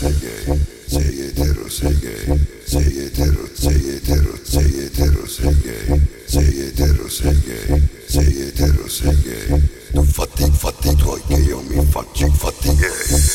sei gay, sei etero, sei gay, sei etero, sei etero, sei etero, sei gay, sei etero, sei gay, sei etero, sei gay.